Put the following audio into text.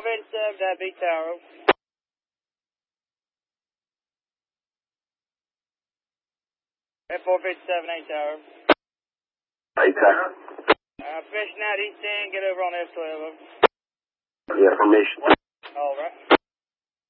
487, that B Tower. F457, A Tower. A Tower. Permission out East End, get over on F12. Yeah, permission. All right.